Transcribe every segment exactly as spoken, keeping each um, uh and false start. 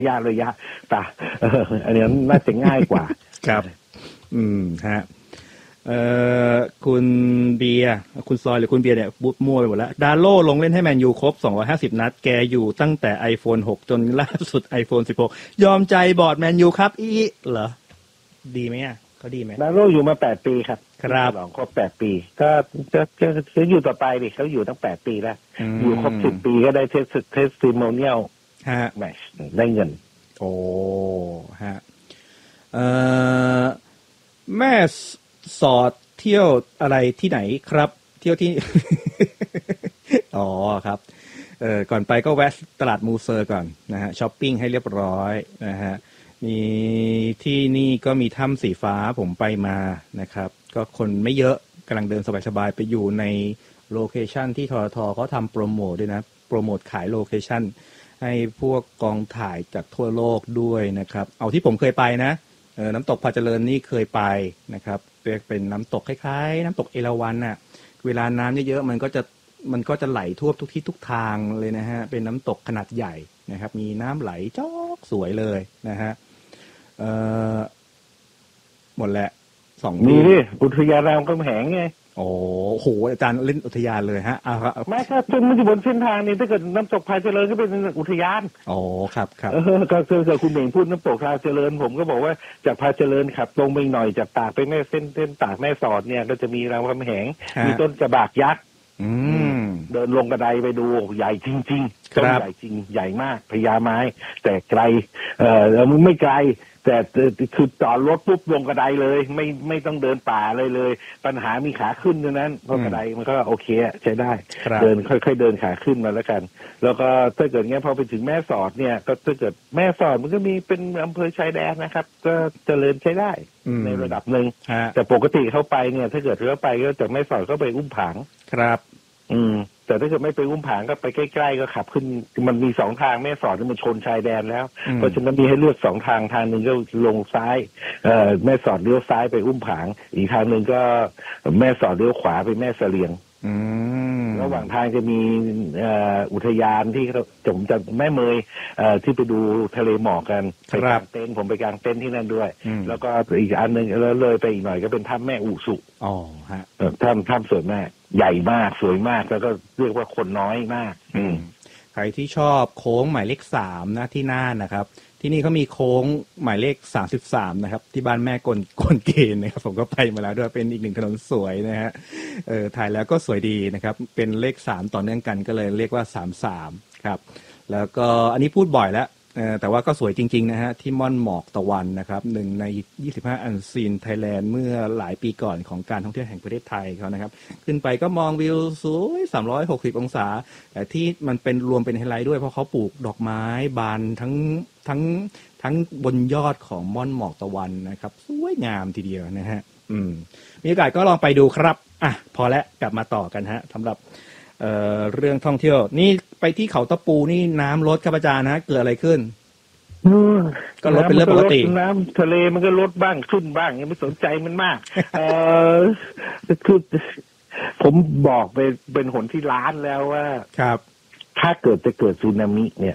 ยะระยะตาเอออันนี้น่าจะง่ายกว่าครับอืมฮะเอ่อคุณเบียร์คุณซอยหรือคุณเบียร์เนี่ยบุ๊บมั่วไปหมดแล้วดาโลลงเล่นให้แมนยูครบสองร้อยห้าสิบนัดแกอยู่ตั้งแต่ iPhone หกจนล่าสุด iPhone สิบหกยอมใจบอร์ดแมนยูครับอีเหรอดีไหมอ่ะเขาดีไหมดาโลอยู่มาแปดปีครับครับครบแปดปีก็จะจะจะอยู่ต่อไปดิเขาอยู่ตั้งแปดปีแล้วอยู่ครบสิบปีก็ได้เทสเทสติโมเนียลฮะแมชได้เงินโอ้ฮะเอ่อแม่สอดเที่ยวอะไรที่ไหนครับเที่ยวที่ อ๋อครับเอ่อก่อนไปก็แวะตลาดมูเซอร์ก่อนนะฮะช้อปปิ้งให้เรียบร้อยนะฮะมีที่นี่ก็มีถ้ำสีฟ้าผมไปมานะครับก็คนไม่เยอะกำลังเดินสบายๆไปอยู่ในโลเคชั่นที่ททเขาทำโปรโมทด้วยนะโปรโมทขายโลเคชั่นให้พวกกองถ่ายจากทั่วโลกด้วยนะครับเอาที่ผมเคยไปนะเออน้ำตกพาเจริญนี่เคยไปนะครับเป็นน้ำตกคล้ายๆน้ำตกเอราวัณน่ะเวลาน้ำเยอะๆมันก็จะมันก็จะไหลท่วมทุกที่ทุกทางเลยนะฮะเป็นน้ำตกขนาดใหญ่นะครับมีน้ำไหลจอกสวยเลยนะฮะเอ่อหมดแหละสองมีดิอุทยานรามคำแหงไงโอ้โหอาจารย์เล่นอุทยานเลยฮะอ่าไม่ครับจนมันอยู่บนเส้นทางนี้ถ้าเกิดน้ำตกพาเจริญก็เป็นอุทยานอ๋อครับครับเออก็คือกับคุณเบ่งพูดน้ำตกพาเจริญผมก็บอกว่าจากพาเจริญขับตรงไปหน่อยจากตากไปแม่เส้นเส้นตากแม่สอดเนี่ยก็จะมีรามคำแหงมีต้นกระบากยักษ์เดินลงกระไดไปดูใหญ่จริงๆต้นใหญ่จริงใหญ่มากพญาไม้แต่ไกลเออมันไม่ไกลแต่คือจอดรถปุ๊บลงกระไดเลยไม่ไม่ต้องเดินป่าเลยเลยปัญหามีขาขึ้นเท่านั้นเพราะกระไดมันก็โอเคใช้ได้เดินค่อยๆเดินขาขึ้นมาแล้วกันแล้วก็ถ้าเกิดงี้พอไปถึงแม่สอดเนี่ยก็ถ้าเกิดแม่สอดมันก็มีเป็นอำเภอชายแดนนะครับก็เจริญใช้ได้ในระดับหนึ่งแต่ปกติเข้าไปเนี่ยถ้าเกิดเข้าไปก็จากแม่สอดก็ไปอุ้มผางครับอืมแต่ถ้าเกิดไม่ไปอุ้มผางก็ไปใกล้ๆก็ขับขึ้นมันมีสองทางแม่สอดที่มันชนชายแดนแล้วเพราะฉะนั้นมีให้เลือกสองทางทางหนึ่งก็ลงซ้ายเอ่อแม่สอดเลี้ยวซ้ายไปอุ้มผางอีกทางหนึ่งก็แม่สอดเลี้ยวขวาไปแม่เสลียงระหว่างทางจะมีเอ่ออุทยานที่จมจากแม่เมยเอ่อที่ไปดูทะเลหมอกกันไปกางเต็นท์ผมไปกางเต็นท์ที่นั่นด้วยแล้วก็อีกอันนึงแล้วเลยไปอีกหน่อยก็เป็นถ้ำแม่อุสุอ๋อฮะถ้ำถ้ำสวยมากใหญ่มากสวยมากแล้วก็เรียกว่าคนน้อยมากอืมใครที่ชอบโค้งหมายเลขสามนะที่น่านนะครับที่นี่เขามีโค้งหมายเลขสามสิบสามนะครับที่บ้านแม่กลกลเกณฑ์นะครับผมก็ไปมาแล้วด้วยเป็นอีกหนึ่งถนนสวยนะฮะเออถ่ายแล้วก็สวยดีนะครับเป็นเลขสามต่อเนื่องกันก็เลยเรียกว่าสามสิบสามครับแล้วก็อันนี้พูดบ่อยแล้วเออแต่ว่าก็สวยจริงๆนะฮะที่ม่อนหมอกตะวันนะครับหนึ่งในยี่สิบห้าอันซีนไทยแลนด์เมื่อหลายปีก่อนของการท่องเที่ยวแห่งประเทศไทยเขานะครับขึ้นไปก็มองวิวสวยสามร้อยหกสิบองศาแต่ที่มันเป็นรวมเป็นไฮไลท์ด้วยเพราะเขาปลูกดอกไม้บานทั้งทั้งทั้งบนยอดของม่อนหมอกตะวันนะครับสวยงามทีเดียวนะฮะอืมมีโอกาสก็ลองไปดูครับอ่ะพอแล้วกลับมาต่อกันฮะสำหรับเอ่อเรื่องท่องเที่ยวนี่ไปที่เขาตะปูนี่น้ำลดครับอาจารย์นะเกิดอะไรขึ้นก็ลดเป็นเรื่องปกติน้ำทะเลมันก็ลดบ้างขึ้นบ้างยังไม่สนใจมันมากเออคือผมบอกไปเป็นหนที่ล้านแล้วว่าครับถ้าเกิดจะเกิดสึนามิเนี่ย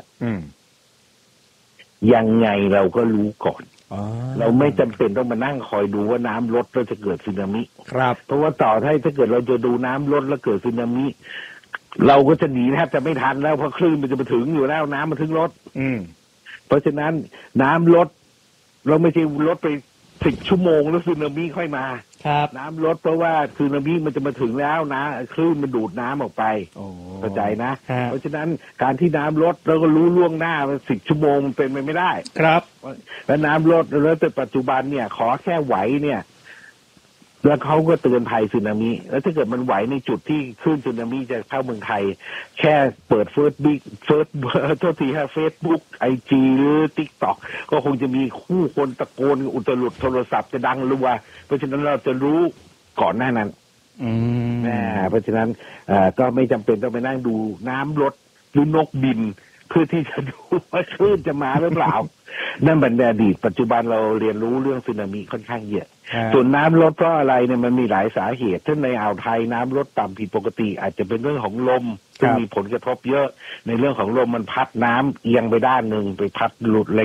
ยังไงเราก็รู้ก่อนเราไม่จำเป็นต้องมานั่งคอยดูว่าน้ำลดแล้วจะเกิดสึนามิครับเพราะว่าต่อให้ถ้าเกิดเราจะดูน้ำลดแล้วเกิดสึนามิเราก็จะหนีแทบจะไม่ทันแล้วเพราะคลื่นมันจะมาถึงอยู่แล้วน้ำมันถึงลดเพราะฉะนั้นน้ำลดเราไม่ใช่ลดไปสิบชั่วโมงแล้วสึนามิค่อยมาครับน้ำลดเพราะว่าสึนามิมันจะมาถึงแล้วนะคลื่นมันดูดน้ำออกไปเข้าใจนะเพราะฉะนั้นการที่น้ำลดเราก็รู้ล่วงหน้าว่าสิบชั่วโมงมันเป็นไปไม่ได้ครับแล้วน้ำลดแล้วแต่ปัจจุบันเนี่ยขอแค่ไหวเนี่ยแล้วเขาก็เตือนภัยสึนามิแล้วถ้าเกิดมันไหวในจุดที่คลื่นสึนามิจะเข้าเมืองไทยแค่เปิดเฟิร์สบิ๊กเฟิร์สโทษทีฮะเฟซบุ๊กไอจีหรือติ๊กต็อกก็คงจะมีคู่คนตะโกนอุตลุดโทรศัพท์จะดังรัวเพราะฉะนั้นเราจะรู้ก่อนหน้านั้นอืมเพราะฉะนั้นก็ไม่จำเป็นต้องไปนั่งดูน้ำลดหรือนกบินเพื่อที่จะดูว่าคลื่นจะมาหรือเปล่านั่นเป็นอดีตปัจจุบันเราเรียนรู้เรื่องสึนามิค่อนข้างเยอะส่วนน้ำลดเพราะอะไรเนี่ยมันมีหลายสาเหตุเช่นในอ่าวไทยน้ำลดต่ำผิดปกติอาจจะเป็นเรื่องของลมที่มีผลกระทบเยอะในเรื่องของลมมันพัดน้ำเอียงไปด้านหนึ่งไปพัดหลุด